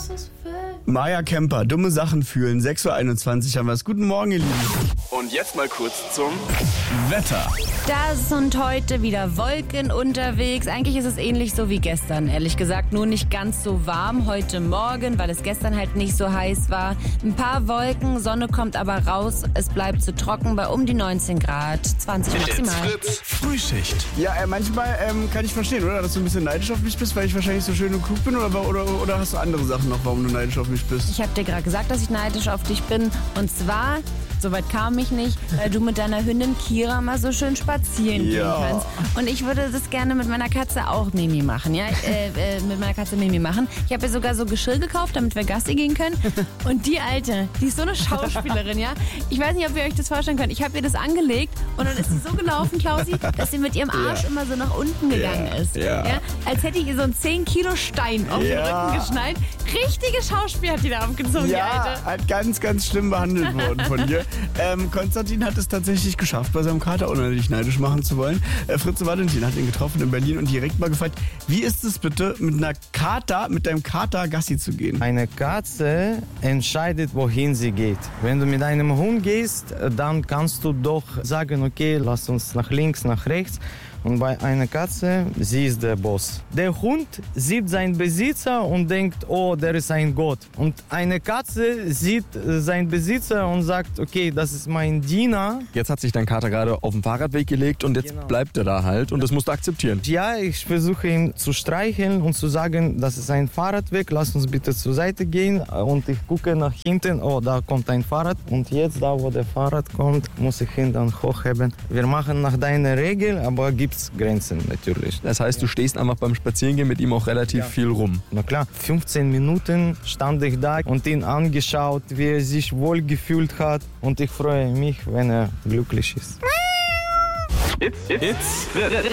Maja Kemper, dumme Sachen fühlen. 6.21 Uhr haben wir es. Guten Morgen, ihr Lieben. Und jetzt mal kurz zum Wetter. Da sind heute wieder Wolken unterwegs. Eigentlich ist es ähnlich so wie gestern, ehrlich gesagt. Nur nicht ganz so warm heute Morgen, weil es gestern halt nicht so heiß war. Ein paar Wolken, Sonne kommt aber raus. Es bleibt zu trocken bei um die 19 Grad, 20 maximal. Fritz Frühschicht. Ja, manchmal kann ich verstehen, oder? Dass du ein bisschen neidisch auf mich bist, weil ich wahrscheinlich so schön und klug bin. Oder hast du andere Sachen noch, warum du neidisch auf mich bist? Ich habe dir gerade gesagt, dass ich neidisch auf dich bin. Und zwar, soweit kam ich nicht, weil du mit deiner Hündin Kira mal so schön spazieren gehen kannst. Und ich würde das gerne mit meiner Katze auch Mimi machen, ja? Mit meiner Katze Mimi machen. Ich habe ihr sogar so Geschirr gekauft, damit wir Gassi gehen können. Und die Alte, die ist so eine Schauspielerin, ja? Ich weiß nicht, ob ihr euch das vorstellen könnt. Ich habe ihr das angelegt und dann ist sie so gelaufen, Klausi, dass sie mit ihrem Arsch immer so nach unten gegangen ist. Ja? Als hätte ich ihr so einen 10 Kilo Stein auf den Rücken geschnallt. Richtiges Schauspiel hat die da aufgezogen, die Alte. Halt ganz, ganz schlimm behandelt worden von dir. Konstantin hat es tatsächlich geschafft, bei seinem Kater, ohne dich neidisch machen zu wollen. Fritze Valentin hat ihn getroffen in Berlin und direkt mal gefragt, wie ist es bitte, mit deinem Kater Gassi zu gehen? Eine Katze entscheidet, wohin sie geht. Wenn du mit einem Hund gehst, dann kannst du doch sagen, okay, lass uns nach links, nach rechts. Und bei einer Katze, sie ist der Boss. Der Hund sieht seinen Besitzer und denkt, oh, der ist ein Gott. Und eine Katze sieht seinen Besitzer und sagt, okay, das ist mein Diener. Jetzt hat sich dein Kater gerade auf den Fahrradweg gelegt und jetzt bleibt er da halt und das musst du akzeptieren. Ja, ich versuche ihn zu streicheln und zu sagen, das ist ein Fahrradweg, lass uns bitte zur Seite gehen. Und ich gucke nach hinten, oh, da kommt ein Fahrrad. Und jetzt, da wo der Fahrrad kommt, muss ich ihn dann hochheben. Wir machen nach deiner Regel, aber gibt Grenzen natürlich. Das heißt, du stehst einfach beim Spazierengehen mit ihm auch relativ viel rum. Na klar, 15 Minuten stand ich da und ihn angeschaut, wie er sich wohl gefühlt hat. Und ich freue mich, wenn er glücklich ist. It's Fritz.